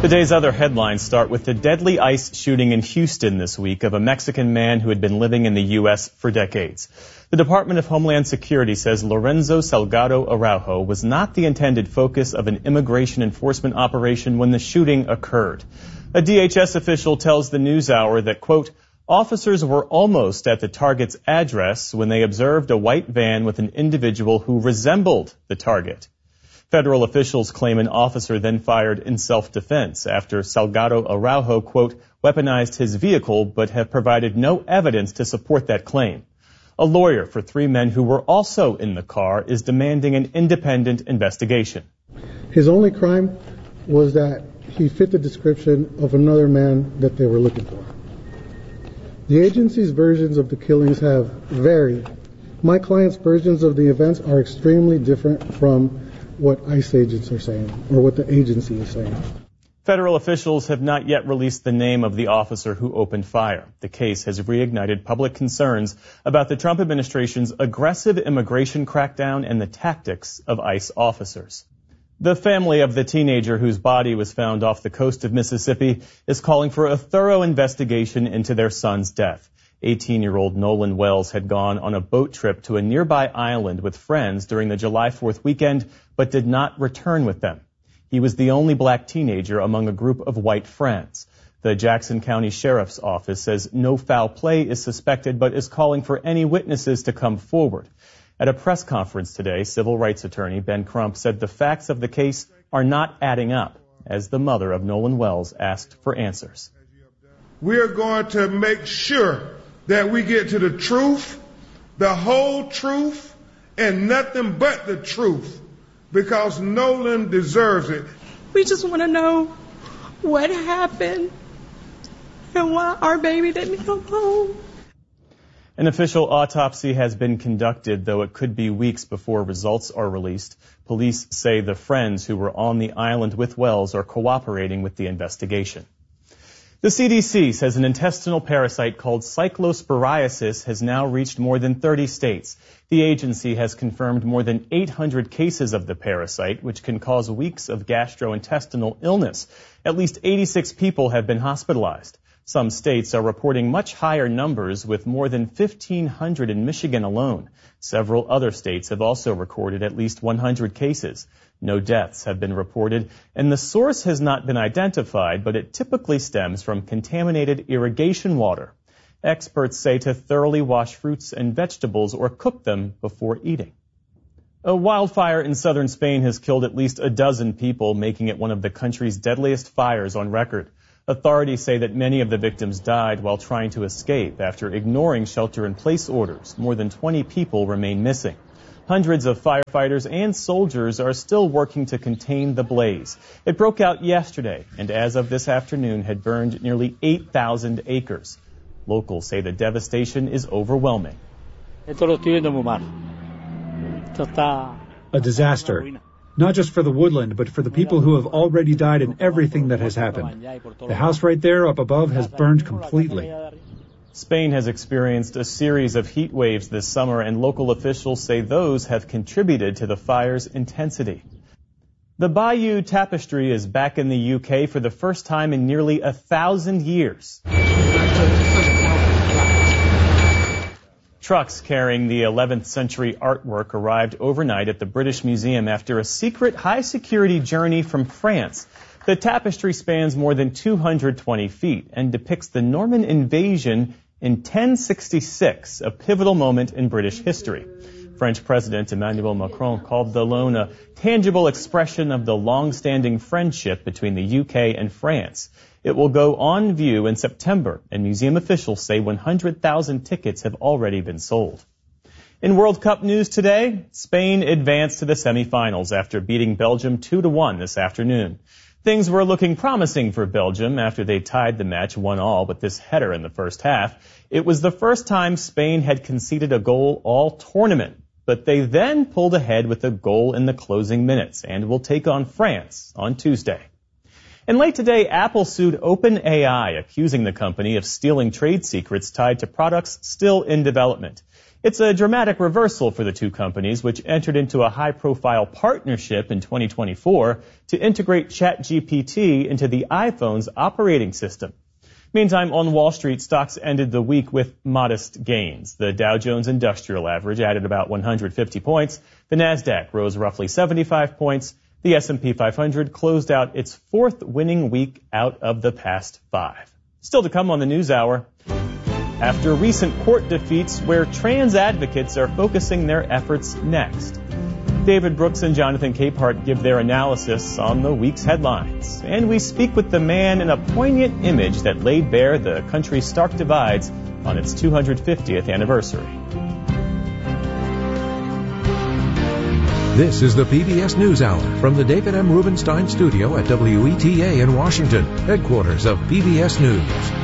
Today's other headlines start with the deadly ICE shooting in Houston this week of a Mexican man who had been living in the U.S. for decades. The Department of Homeland Security says Lorenzo Salgado Araujo was not the intended focus of an immigration enforcement operation when the shooting occurred. A DHS official tells the NewsHour that, quote, officers were almost at the target's address when they observed a white van with an individual who resembled the target. Federal officials claim an officer then fired in self-defense after Salgado Araujo, quote, weaponized his vehicle, but have provided no evidence to support that claim. A lawyer for three men who were also in the car is demanding an independent investigation. His only crime was that he fit the description of another man that they were looking for. The agency's versions of the killings have varied. My client's versions of the events are extremely different from what ICE agents are saying, or what the agency is saying. Federal officials have not yet released the name of the officer who opened fire. The case has reignited public concerns about the Trump administration's aggressive immigration crackdown and the tactics of ICE officers. The family of the teenager whose body was found off the coast of Mississippi is calling for a thorough investigation into their son's death. 18-year-old Nolan Wells had gone on a boat trip to a nearby island with friends during the July 4th weekend, but did not return with them. He was the only black teenager among a group of white friends. The Jackson County Sheriff's Office says no foul play is suspected, but is calling for any witnesses to come forward. At a press conference today, civil rights attorney Ben Crump said the facts of the case are not adding up, as the mother of Nolan Wells asked for answers. We are going to make sure that we get to the truth, the whole truth, and nothing but the truth, because Nolan deserves it. We just want to know what happened and why our baby didn't come home. An official autopsy has been conducted, though it could be weeks before results are released. Police say the friends who were on the island with Wells are cooperating with the investigation. The CDC says an intestinal parasite called cyclosporiasis has now reached more than 30 states. The agency has confirmed more than 800 cases of the parasite, which can cause weeks of gastrointestinal illness. At least 86 people have been hospitalized. Some states are reporting much higher numbers, with more than 1,500 in Michigan alone. Several other states have also recorded at least 100 cases. No deaths have been reported, and the source has not been identified, but it typically stems from contaminated irrigation water. Experts say to thoroughly wash fruits and vegetables or cook them before eating. A wildfire in southern Spain has killed at least a dozen people, making it one of the country's deadliest fires on record. Authorities say that many of the victims died while trying to escape after ignoring shelter-in-place orders. More than 20 people remain missing. Hundreds of firefighters and soldiers are still working to contain the blaze. It broke out yesterday, and as of this afternoon had burned nearly 8,000 acres. Locals say the devastation is overwhelming. A disaster. Not just for the woodland, but for the people who have already died and everything that has happened. The house right there up above has burned completely. Spain has experienced a series of heat waves this summer, and local officials say those have contributed to the fire's intensity. The Bayeux Tapestry is back in the UK for the first time in nearly 1,000 years. Trucks carrying the 11th century artwork arrived overnight at the British Museum after a secret high-security journey from France. The tapestry spans more than 220 feet and depicts the Norman invasion in 1066, a pivotal moment in British history. French President Emmanuel Macron called the loan a tangible expression of the long-standing friendship between the UK and France. It will go on view in September, and museum officials say 100,000 tickets have already been sold. In World Cup news today, Spain advanced to the semifinals after beating Belgium 2-1 this afternoon. Things were looking promising for Belgium after they tied the match 1-1 with this header in the first half. It was the first time Spain had conceded a goal all tournament, but they then pulled ahead with a goal in the closing minutes and will take on France on Tuesday. And late today, Apple sued OpenAI, accusing the company of stealing trade secrets tied to products still in development. It's a dramatic reversal for the two companies, which entered into a high-profile partnership in 2024 to integrate ChatGPT into the iPhone's operating system. Meantime, on Wall Street, stocks ended the week with modest gains. The Dow Jones Industrial Average added about 150 points. The Nasdaq rose roughly 75 points. The S&P 500 closed out its fourth winning week out of the past 5. Still to come on the News Hour. After recent court defeats, where trans advocates are focusing their efforts next. David Brooks and Jonathan Capehart give their analysis on the week's headlines. And we speak with the man in a poignant image that laid bare the country's stark divides on its 250th anniversary. This is the PBS NewsHour from the David M. Rubenstein Studio at WETA in Washington, headquarters of PBS News.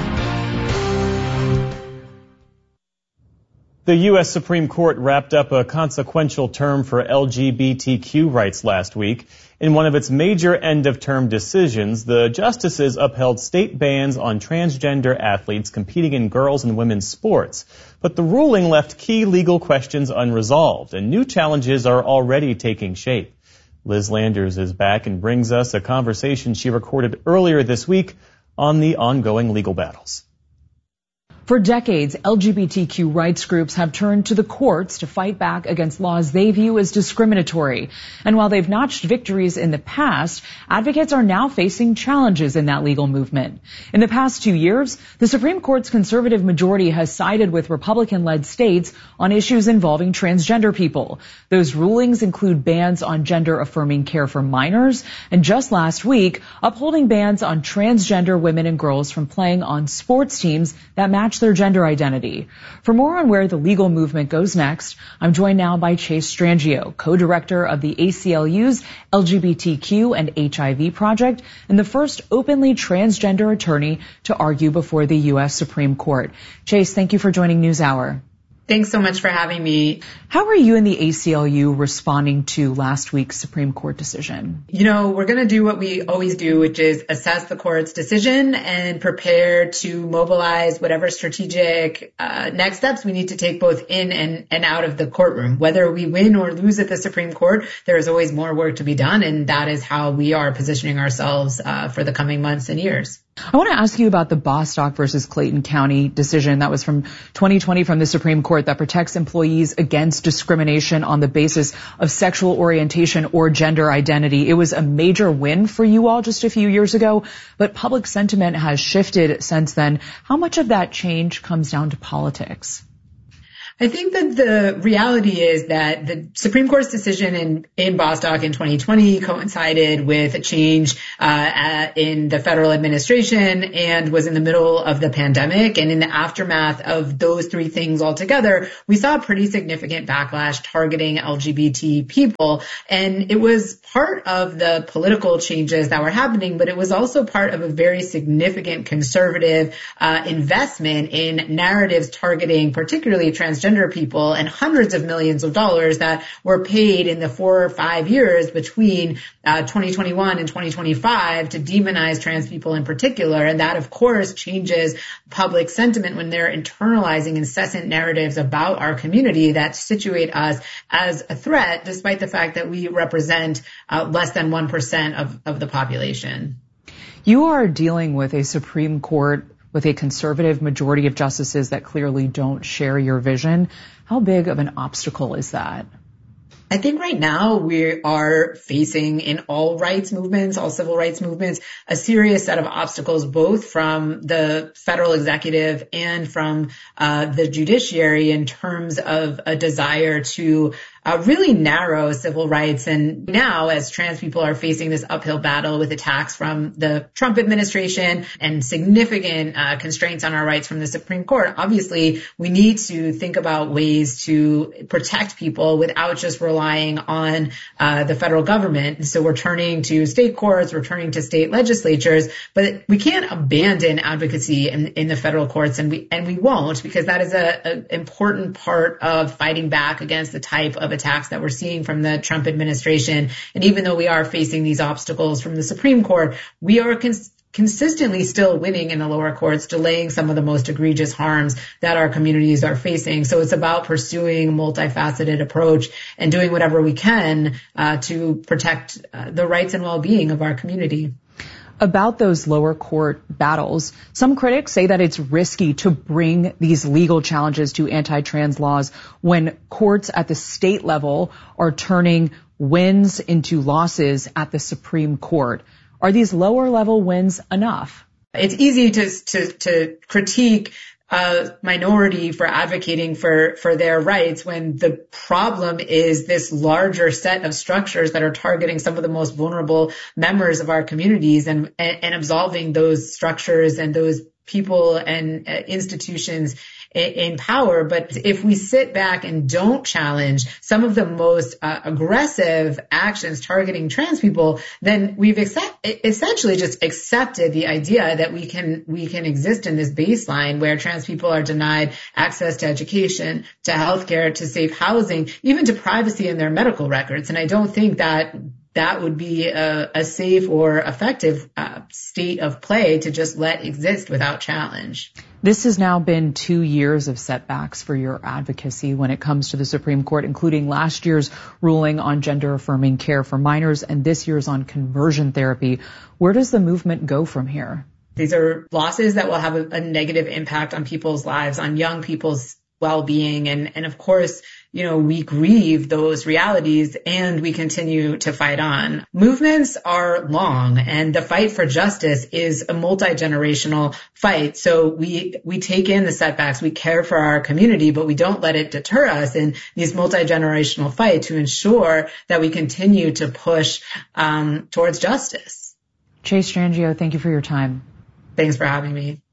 The U.S. Supreme Court wrapped up a consequential term for LGBTQ rights last week. In one of its major end-of-term decisions, the justices upheld state bans on transgender athletes competing in girls' and women's sports. But the ruling left key legal questions unresolved, and new challenges are already taking shape. Liz Landers is back and brings us a conversation she recorded earlier this week on the ongoing legal battles. For decades, LGBTQ rights groups have turned to the courts to fight back against laws they view as discriminatory. And while they've notched victories in the past, advocates are now facing challenges in that legal movement. In the past 2 years, the Supreme Court's conservative majority has sided with Republican-led states on issues involving transgender people. Those rulings include bans on gender-affirming care for minors, and just last week, upholding bans on transgender women and girls from playing on sports teams that match their gender identity. For more on where the legal movement goes next, I'm joined now by Chase Strangio, co-director of the ACLU's LGBTQ and HIV project and the first openly transgender attorney to argue before the U.S. Supreme Court. Chase, thank you for joining NewsHour. Thanks so much for having me. How are you and the ACLU responding to last week's Supreme Court decision? You know, we're going to do what we always do, which is assess the court's decision and prepare to mobilize whatever strategic next steps we need to take both in and out of the courtroom. Whether we win or lose at the Supreme Court, there is always more work to be done, and that is how we are positioning ourselves for the coming months and years. I want to ask you about the Bostock versus Clayton County decision that was from 2020 from the Supreme Court that protects employees against discrimination on the basis of sexual orientation or gender identity. It was a major win for you all just a few years ago, but public sentiment has shifted since then. How much of that change comes down to politics? I think that the reality is that the Supreme Court's decision in Bostock in 2020 coincided with a change in the federal administration and was in the middle of the pandemic. And in the aftermath of those three things altogether, we saw a pretty significant backlash targeting LGBT people. And it was part of the political changes that were happening, but it was also part of a very significant conservative investment in narratives targeting particularly transgender people and hundreds of millions of dollars that were paid in the 4 or 5 years between 2021 and 2025 to demonize trans people in particular. And that, of course, changes public sentiment when they're internalizing incessant narratives about our community that situate us as a threat, despite the fact that we represent less than 1% of the population. You are dealing with a Supreme Court with a conservative majority of justices that clearly don't share your vision. How big of an obstacle is that? I think right now we are facing in all rights movements, all civil rights movements, a serious set of obstacles, both from the federal executive and from the judiciary in terms of a desire to really narrow civil rights. And now, as trans people are facing this uphill battle with attacks from the Trump administration and significant constraints on our rights from the Supreme Court, obviously we need to think about ways to protect people without just relying on the federal government. And so we're turning to state courts, we're turning to state legislatures, but we can't abandon advocacy in the federal courts, and we won't, because that is an important part of fighting back against the type of attacks that we're seeing from the Trump administration. And even though we are facing these obstacles from the Supreme Court, we are consistently still winning in the lower courts, delaying some of the most egregious harms that our communities are facing. So it's about pursuing a multifaceted approach and doing whatever we can to protect the rights and well-being of our community. About those lower court battles, some critics say that it's risky to bring these legal challenges to anti-trans laws when courts at the state level are turning wins into losses at the Supreme Court. Are these lower level wins enough? It's easy to critique a minority for advocating for their rights when the problem is this larger set of structures that are targeting some of the most vulnerable members of our communities and absolving those structures and those people and institutions in power. But if we sit back and don't challenge some of the most aggressive actions targeting trans people, then we've essentially just accepted the idea that we can exist in this baseline where trans people are denied access to education, to healthcare, to safe housing, even to privacy in their medical records. And I don't think that would be a safe or effective state of play to just let exist without challenge. This has now been 2 years of setbacks for your advocacy when it comes to the Supreme Court, including last year's ruling on gender-affirming care for minors and this year's on conversion therapy. Where does the movement go from here? These are losses that will have a negative impact on people's lives, on young people's well-being. And of course, we grieve those realities and we continue to fight on. Movements are long and the fight for justice is a multi-generational fight. So we take in the setbacks, we care for our community, but we don't let it deter us in these multi-generational fights to ensure that we continue to push towards justice. Chase Strangio, thank you for your time. Thanks for having me.